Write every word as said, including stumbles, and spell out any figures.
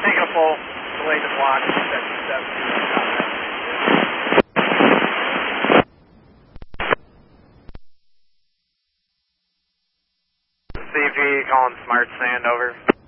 Taking a full, delayed the block, seven seven. C V calling Smart Sand over.